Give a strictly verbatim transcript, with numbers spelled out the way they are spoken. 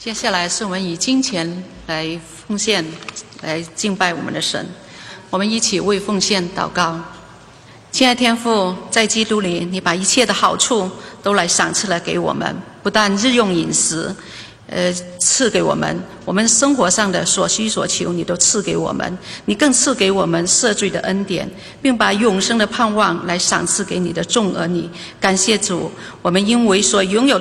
接下来是我们以金钱来奉献，来敬拜我们的神。我们一起为奉献祷告。亲爱的天父，在基督里，你把一切的好处都来赏赐了给我们，不但日用饮食，呃，赐给我们，我们生活上的所需所求，你都赐给我们，你更赐给我们赦罪的恩典，并把永生的盼望来赏赐给你的众儿女。感谢主，我们因为所拥有